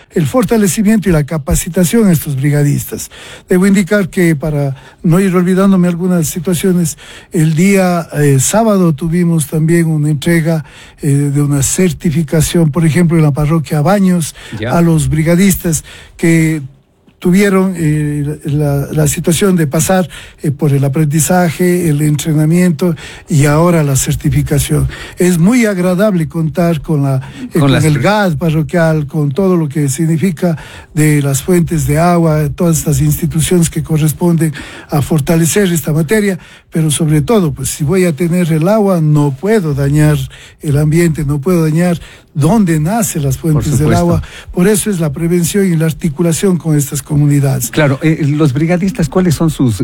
el fortalecimiento y la capacitación a estos brigadistas. Debo indicar que, para no ir olvidándome algunas situaciones, el día sábado tuvimos también una entrega de una certificación, por ejemplo, en la parroquia Baños, a los brigadistas que tuvieron la situación de pasar por el aprendizaje, el entrenamiento y ahora la certificación. Es muy agradable contar con el GAD parroquial, con todo lo que significa de las fuentes de agua, todas estas instituciones que corresponden a fortalecer esta materia, pero sobre todo, pues si voy a tener el agua, no puedo dañar el ambiente, no puedo dañar dónde nacen las fuentes del agua. Por eso es la prevención y la articulación con estas comunidades. Claro, los brigadistas, ¿cuáles son sus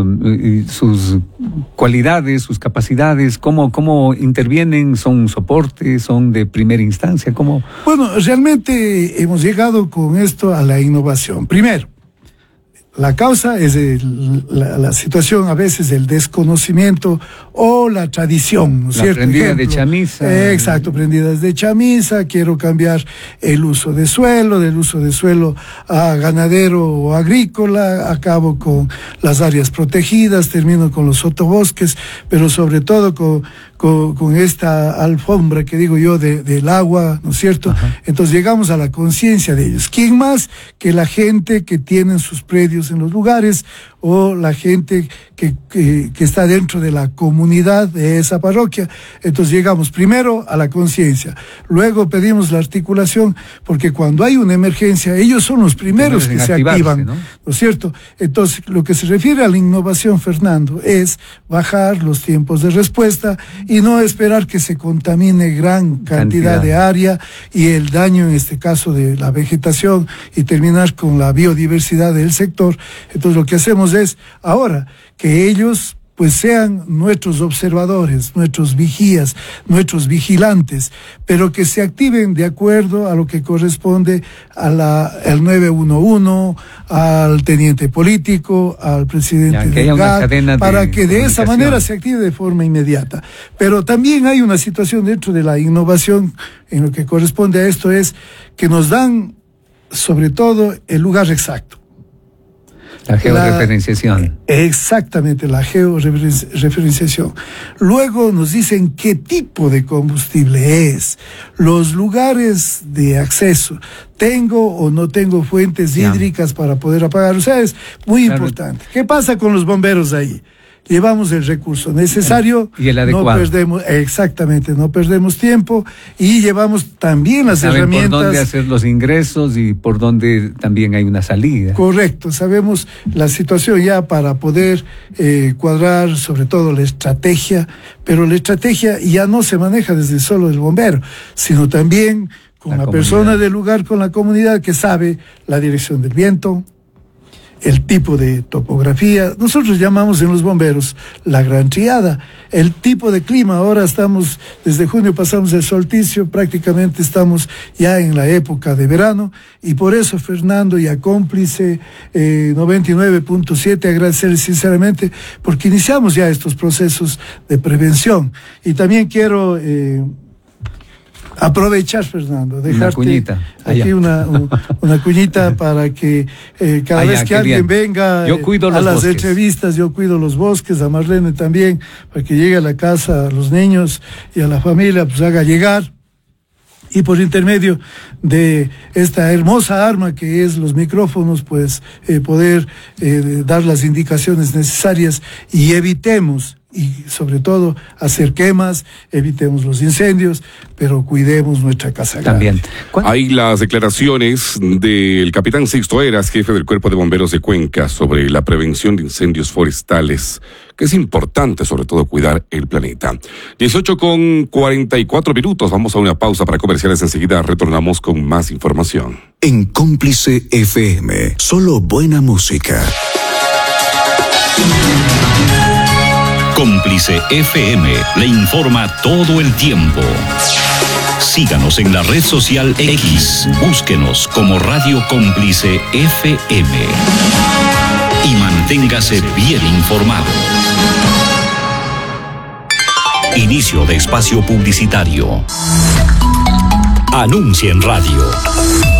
cualidades, sus capacidades? ¿Cómo intervienen? ¿Son soporte? ¿Son de primera instancia? ¿Cómo? Bueno, realmente hemos llegado con esto a la innovación. Primero, la causa es la situación a veces del desconocimiento o la tradición, ¿no es cierto? Prendida de chamisa. Exacto, prendidas de chamisa. Quiero cambiar el uso de suelo, del uso de suelo a ganadero o agrícola, acabo con las áreas protegidas, termino con los sotobosques, pero sobre todo con esta alfombra que digo yo del agua, ¿no es cierto? Ajá. Entonces llegamos a la conciencia de ellos. ¿Quién más que la gente que tiene sus predios en los lugares o la gente que está dentro de la comunidad de esa parroquia? Entonces llegamos primero a la conciencia, luego pedimos la articulación, porque cuando hay una emergencia ellos son los primeros que se activan, ¿no es cierto? Entonces lo que se refiere a la innovación, Fernando, es bajar los tiempos de respuesta y no esperar que se contamine gran cantidad de área y el daño, en este caso, de la vegetación y terminar con la biodiversidad del sector. Entonces lo que hacemos es ahora que ellos pues sean nuestros observadores, nuestros vigías, nuestros vigilantes, pero que se activen de acuerdo a lo que corresponde al 911, al teniente político, al presidente del GAT, para que de esa manera se active de forma inmediata. Pero también hay una situación dentro de la innovación en lo que corresponde a esto, es que nos dan sobre todo el lugar exacto. La georreferenciación. Exactamente, la georreferenciación. Luego nos dicen qué tipo de combustible es, los lugares de acceso, tengo o no tengo fuentes hídricas para poder apagar. O sea, es muy importante. ¿Qué pasa con los bomberos ahí? Llevamos el recurso necesario y el adecuado. No perdemos tiempo y llevamos también las herramientas. Por dónde hacer los ingresos y por dónde también hay una salida. Correcto, sabemos la situación ya para poder cuadrar sobre todo la estrategia, pero la estrategia ya no se maneja desde solo el bombero, sino también con la persona del lugar, con la comunidad que sabe la dirección del viento, el tipo de topografía. Nosotros llamamos en los bomberos la gran triada, el tipo de clima. Ahora estamos, desde junio pasamos el solsticio, prácticamente estamos ya en la época de verano, y por eso, Fernando, y a cómplice 99.7, agradecerles sinceramente porque iniciamos ya estos procesos de prevención. Y también quiero aprovechar, Fernando, dejarte aquí una cuñita para que cada vez que alguien venga a las entrevistas, yo cuido los bosques, a Marlene también, para que llegue a la casa a los niños y a la familia, pues haga llegar. Y por intermedio de esta hermosa arma que es los micrófonos, pues poder dar las indicaciones necesarias y evitemos, y sobre todo hacer quemas, evitemos los incendios, pero cuidemos nuestra casa también. Hay las declaraciones del capitán Sixto Heras, jefe del Cuerpo de Bomberos de Cuenca, sobre la prevención de incendios forestales, que es importante sobre todo cuidar el planeta. 18:44, vamos a una pausa para comerciales, enseguida retornamos con más información. En Cómplice FM, solo buena música. Cómplice FM le informa todo el tiempo. Síganos en la red social X, búsquenos como Radio Cómplice FM y manténgase bien informado. Inicio de espacio publicitario. Anuncia en radio.